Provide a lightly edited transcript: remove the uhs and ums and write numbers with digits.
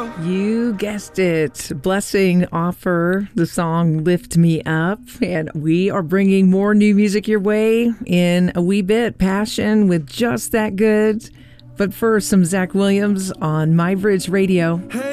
You guessed it. Blessing offer the song Lift Me Up. And we are bringing more new music your way in a wee bit. Passion with Just That Good. But first, some Zach Williams on My Bridge Radio. Hey.